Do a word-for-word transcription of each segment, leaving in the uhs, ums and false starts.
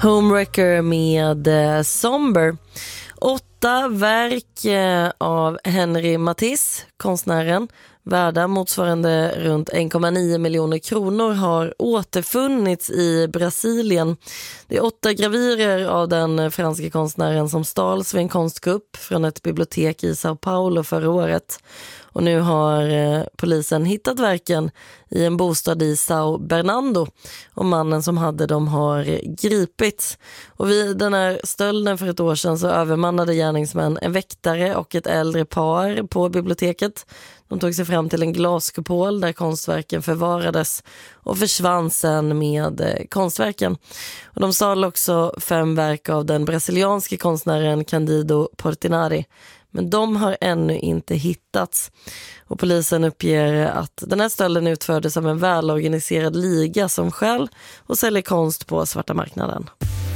Homewrecker med eh, Somber. Åtta verk eh, av Henri Matisse, konstnären, värda motsvarande runt en komma nio miljoner kronor har återfunnits i Brasilien. Det är åtta gravyrer av den franska konstnären som stals vid en konstkupp från ett bibliotek i Sao Paulo förra året. Och nu har eh, polisen hittat verken i en bostad i Sao Bernardo och mannen som hade dem har gripits. Och vid den här stölden för ett år sedan så övermannade gärningsmän en väktare och ett äldre par på biblioteket. De tog sig fram till en glaskupol där konstverken förvarades och försvann sen med eh, konstverken. Och de stal också fem verk av den brasilianske konstnären Candido Portinari. Men de har ännu inte hittats. Och polisen uppger att den här stölden utfördes av en välorganiserad liga som stjäl och säljer konst på svarta marknaden.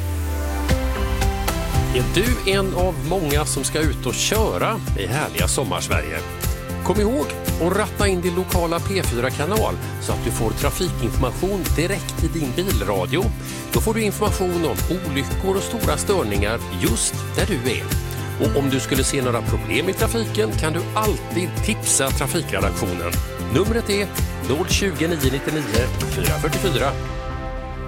Är du en av många som ska ut och köra i härliga sommarsverige? Kom ihåg att ratta in din lokala P fyra-kanal så att du får trafikinformation direkt i din bilradio. Då får du information om olyckor och stora störningar just där du är. Och om du skulle se några problem i trafiken kan du alltid tipsa trafikredaktionen. Numret är noll tjugo, nio nio nio, fyra fyra fyra.